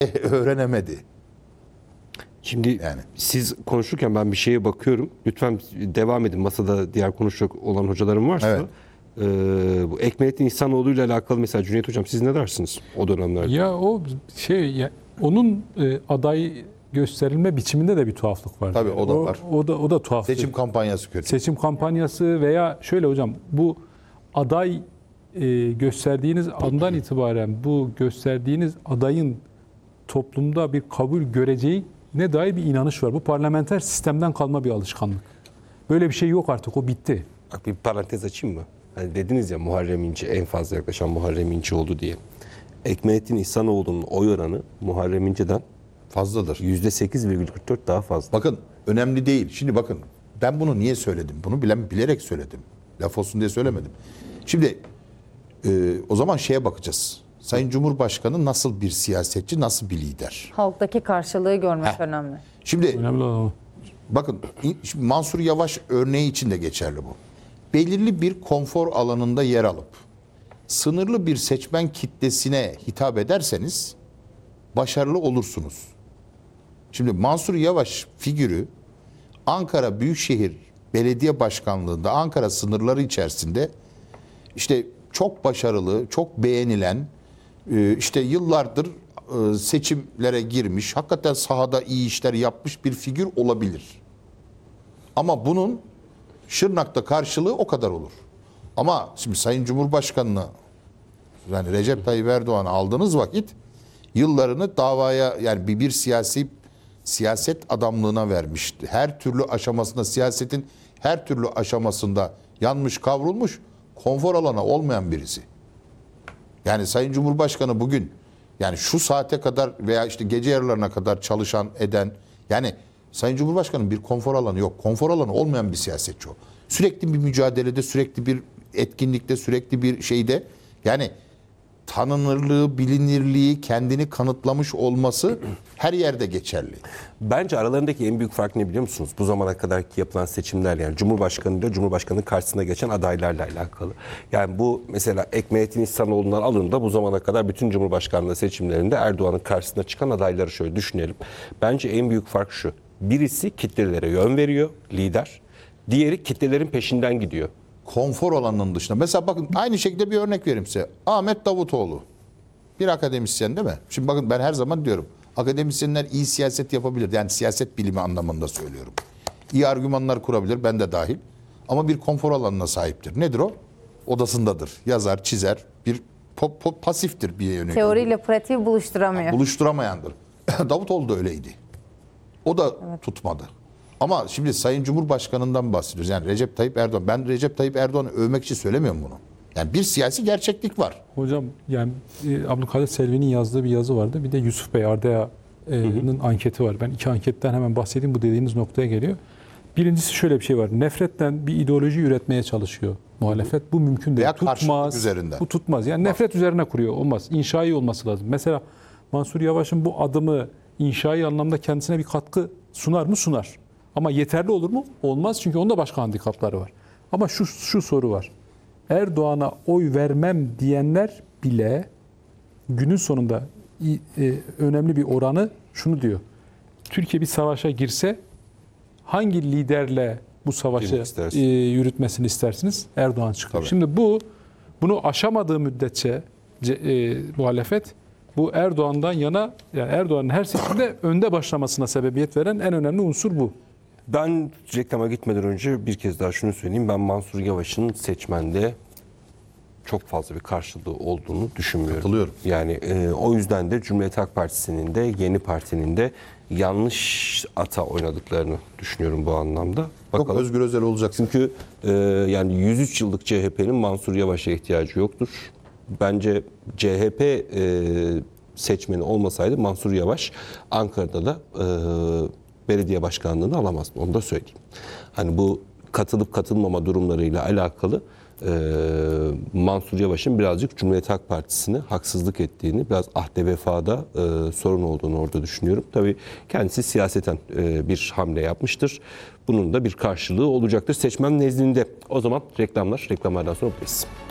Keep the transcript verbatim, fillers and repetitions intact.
öğrenemedi. Şimdi Yani. siz konuşurken ben bir şeye bakıyorum. Lütfen devam edin. Masada diğer konuşacak olan hocalarım varsa. Evet. E, bu Ekmelettin İhsanoğlu ile alakalı mesela Cüneyt Hocam siz ne dersiniz o dönemlerde? Ya o şey ya, onun e, aday gösterilme biçiminde de bir tuhaflık var. Tabii, o da var. O da o da tuhaf. Seçim kampanyası kötü. Seçim kampanyası veya şöyle hocam bu aday e, gösterdiğiniz andan itibaren bu gösterdiğiniz adayın toplumda bir kabul göreceği ne dair bir inanış var. Bu parlamenter sistemden kalma bir alışkanlık. Böyle bir şey yok artık, o bitti. Bak bir parantez açayım mı? Hani dediniz ya Muharrem İnce en fazla yaklaşan Muharrem İnce oldu diye. Ekmelettin İhsanoğlu'nun oy oranı Muharrem İnce'den Fazladır. yüzde sekiz virgül kırk dört daha fazla. Bakın önemli değil. Şimdi bakın ben bunu niye söyledim? Bunu bilen, bilerek söyledim. Laf olsun diye söylemedim. Şimdi e, o zaman şeye bakacağız. Sayın Cumhurbaşkanı nasıl bir siyasetçi, nasıl bir lider? Halktaki karşılığı görmek Heh. önemli. Şimdi Önemli olan o. bakın şimdi Mansur Yavaş örneği için de geçerli bu. Belirli bir konfor alanında yer alıp sınırlı bir seçmen kitlesine hitap ederseniz başarılı olursunuz. Şimdi Mansur Yavaş figürü Ankara Büyükşehir Belediye Başkanlığı'nda Ankara sınırları içerisinde işte çok başarılı, çok beğenilen, işte yıllardır seçimlere girmiş, hakikaten sahada iyi işler yapmış bir figür olabilir. Ama bunun Şırnak'ta karşılığı o kadar olur. Ama şimdi Sayın Cumhurbaşkanı'nı yani Recep Tayyip Erdoğan'ı aldığınız vakit yıllarını davaya yani bir, bir siyasi siyaset adamlığına vermişti. Her türlü aşamasında siyasetin her türlü aşamasında yanmış kavrulmuş konfor alanı olmayan birisi. Yani Sayın Cumhurbaşkanı bugün yani şu saate kadar veya işte gece yarılarına kadar çalışan eden yani Sayın Cumhurbaşkanı'nın bir konfor alanı yok. Konfor alanı olmayan bir siyasetçi o. Sürekli bir mücadelede, sürekli bir etkinlikte, sürekli bir şeyde yani tanınırlığı, bilinirliği, kendini kanıtlamış olması her yerde geçerli. Bence aralarındaki en büyük fark ne biliyor musunuz? Bu zamana kadarki yapılan seçimler yani Cumhurbaşkanı ile Cumhurbaşkanı'nın karşısına geçen adaylarla alakalı. Yani bu mesela Ekmelettin İhsanoğlu'ndan alın da bu zamana kadar bütün Cumhurbaşkanlığı seçimlerinde Erdoğan'ın karşısına çıkan adayları şöyle düşünelim. Bence en büyük fark şu. Birisi kitlelere yön veriyor, lider. Diğeri kitlelerin peşinden gidiyor. Konfor alanının dışında. Mesela bakın aynı şekilde bir örnek vereyim size. Ahmet Davutoğlu. Bir akademisyen değil mi? Şimdi bakın ben her zaman diyorum. Akademisyenler iyi siyaset yapabilir. Yani siyaset bilimi anlamında söylüyorum. İyi argümanlar kurabilir. Ben de dahil. Ama bir konfor alanına sahiptir. Nedir o? Odasındadır. Yazar, çizer. Bir po- po- pasiftir bir yönelik. Teoriyle pratiği buluşturamıyor. Buluşturamayandır. Davutoğlu da öyleydi. O da evet. tutmadı. Ama şimdi Sayın Cumhurbaşkanı'ndan bahsediyoruz. Yani Recep Tayyip Erdoğan. Ben Recep Tayyip Erdoğan'ı övmek için söylemiyorum bunu. Yani bir siyasi gerçeklik var. Hocam yani e, Abdülkadir Selvi'nin yazdığı bir yazı vardı. Bir de Yusuf Bey Ardaya'nın anketi var. Ben iki anketten hemen bahsedeyim. Bu dediğiniz noktaya geliyor. Birincisi şöyle bir şey var. Nefretten bir ideoloji üretmeye çalışıyor muhalefet. Bu mümkün değil. Veya tutmaz. üzerinden. Bu tutmaz. Yani nefret üzerine kuruyor. Olmaz. İnşai olması lazım. Mesela Mansur Yavaş'ın bu adımı inşai anlamda kendisine bir katkı sunar mı? Sunar. Ama yeterli olur mu? Olmaz. Çünkü onda başka handikapları var. Ama şu, şu soru var. Erdoğan'a oy vermem diyenler bile günün sonunda e, önemli bir oranı şunu diyor. Türkiye bir savaşa girse hangi liderle bu savaşı e, yürütmesini istersiniz? Erdoğan çıkıyor. Tabii. Şimdi bu bunu aşamadığı müddetçe e, muhalefet bu Erdoğan'dan yana yani Erdoğan'ın her seçimde önde başlamasına sebebiyet veren en önemli unsur bu. Ben reklama gitmeden önce bir kez daha şunu söyleyeyim. Ben Mansur Yavaş'ın seçmende çok fazla bir karşılığı olduğunu düşünmüyorum. Katılıyorum. Yani e, o yüzden de Cumhuriyet Halk Partisi'nin de Yeni Parti'nin de yanlış ata oynadıklarını düşünüyorum bu anlamda. Bakalım. Çok Özgür Özel olacak. Çünkü e, yani yüz üç yıllık C H P'nin Mansur Yavaş'a ihtiyacı yoktur. Bence C H P e, seçmeni olmasaydı Mansur Yavaş Ankara'da da e, belediye başkanlığını alamazdı. Onu da söyleyeyim. Hani bu katılıp katılmama durumlarıyla alakalı e, Mansur Yavaş'ın birazcık Cumhuriyet Halk Partisi'ne haksızlık ettiğini, biraz ahde vefada e, sorun olduğunu orada düşünüyorum. Tabii kendisi siyaseten e, bir hamle yapmıştır. Bunun da bir karşılığı olacaktır seçmen nezdinde. O zaman reklamlar, reklamlardan sonra buradayız.